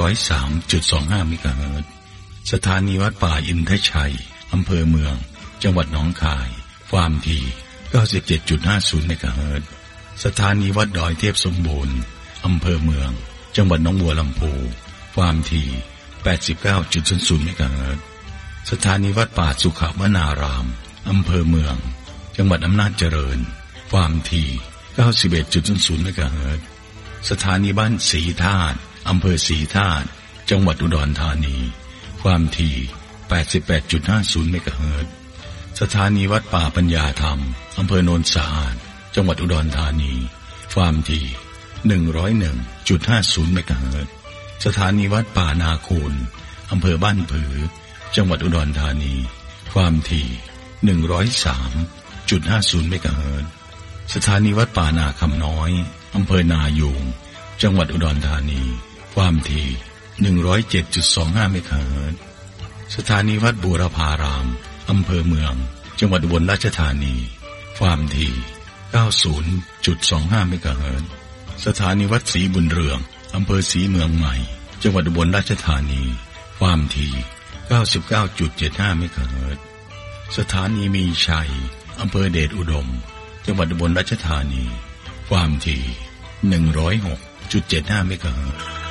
103.25 เมกะเฮิรตซ์สถานีวัดป่าอินทชัยอำเภอเมืองจังหวัดหนองคายความถี่ 97.50 เมกะเฮิรตซ์สถานีวัดดอยเทพสมบูรณ์อำเภอเมืองจังหวัดหนองบัวลำพูความถี่ 89.00 เมกะเฮิรตซ์สถานีวัดป่าสุขวนารามอำเภอเมืองจังหวัดอำนาจเจริญความถี่ 91.00 เมกะเฮิรตซ์สถานีบ้านศรีธาตุอำเภอศรีธาตุจังหวัดอุดรธานีความถี่ 88.50 เมกะเฮิรตซ์สถานีวัดป่าปัญญาธรรมอำเภอโนนสะอาดจังหวัดอุดรธานีความถี่ 101.50 เมกะเฮิรตซ์สถานีวัดป่านาคูนอำเภอบ้านผือจังหวัดอุดรธานีความถี่ 103.50 เมกะเฮิรตซ์สถานีวัดป่านาคำน้อยอำเภอนายูงจังหวัดอุดรธานีความถี่ 107.25 เมกะเฮิรตซ์สถานีวัดบูรพารามอำเภอเมืองจังหวัดอุบลราชธานีความถี่ 90.25 เมกะเฮิรตซ์สถานีวัดศรีบุญเรืองอำเภอศรีเมืองใหม่จังหวัดอุบลราชธานีความถี่ 99.75 เมกะเฮิรตซ์สถานีมีชัยอำเภอเดชอุดมจังหวัดอุบลราชธานีความถี่ 106.75 เมกะเฮิรตซ์